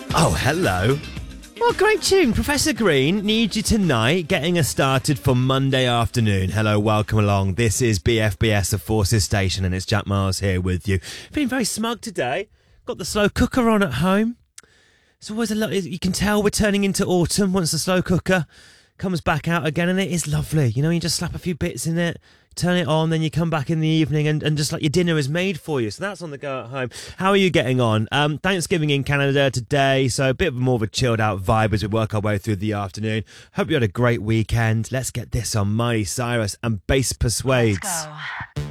Oh, hello. What a great tune. Professor Green needs you tonight, getting us started for Monday afternoon. Hello, welcome along. This is BFBS, the Forces Station, and it's Jack Miles here with you. Feeling very smug today. Got the slow cooker on at home. It's always a lot. You can tell we're turning into autumn once the slow cooker comes back out again, and it is lovely. You know, you just slap a few bits in it, turn it on, then you come back in the evening and just like your dinner is made for you. So that's on the go at home. How are you getting on? Thanksgiving in Canada today, so a bit more of a chilled out vibe as we work our way through the afternoon. Hope you had a great weekend. Let's get this on Miley Cyrus and Bass Persuades. Let's go.